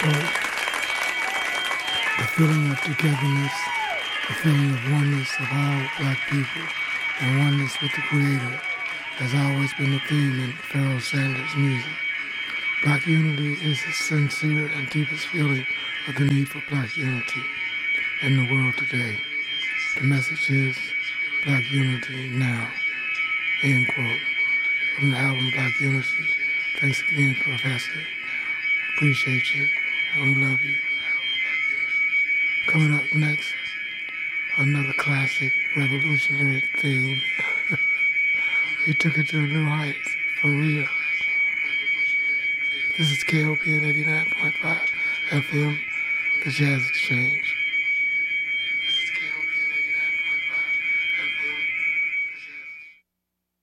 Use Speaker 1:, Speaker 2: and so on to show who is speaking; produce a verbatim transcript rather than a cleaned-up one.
Speaker 1: quote, the feeling of togetherness, the feeling of oneness of all black people and oneness with the Creator has always been the theme in Pharoah Sanders' music. Black unity is the sincere and deepest feeling of the need for black unity in the world today. The message is black unity now, end quote. From the album Black Unity. Thanks again, Professor. Appreciate you, and we love you. Coming up next, another classic revolutionary theme. He took it to a new heights, for real. This is K O P N eighty-nine point five F M, The Jazz Exchange.